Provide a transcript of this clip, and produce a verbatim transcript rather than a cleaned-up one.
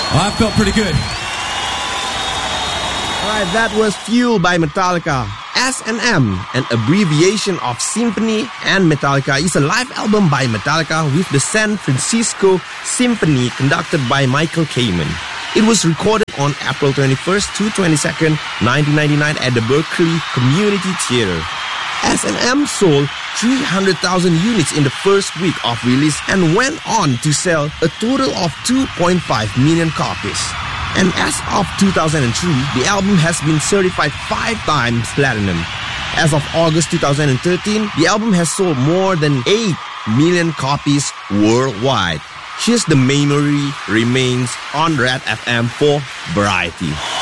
Oh, I felt pretty good. Alright, that was Fuel by Metallica. S and M, an abbreviation of Symphony and Metallica, is a live album by Metallica with the San Francisco Symphony conducted by Michael Kamen. It was recorded on April twenty-first to twenty-second, nineteen ninety-nine at the Berkeley Community Theater. S and M sold three hundred thousand units in the first week of release and went on to sell a total of two point five million copies. And as of two thousand three, the album has been certified five times platinum. As of August two thousand thirteen, the album has sold more than eight million copies worldwide. Here's The Memory Remains on Red F M for Variety.